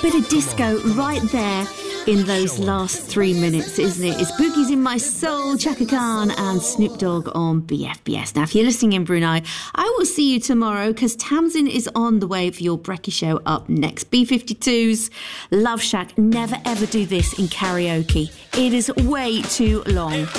bit of disco right there in those last 3 minutes, isn't it? It's Boogies in My Soul, Chaka Khan and Snoop Dogg on BFBS. Now, if you're listening in Brunei, I will see you tomorrow because Tamsin is on the way for your Brekkie Show up next. B-52's Love Shack. Never ever do this in karaoke. It is way too long.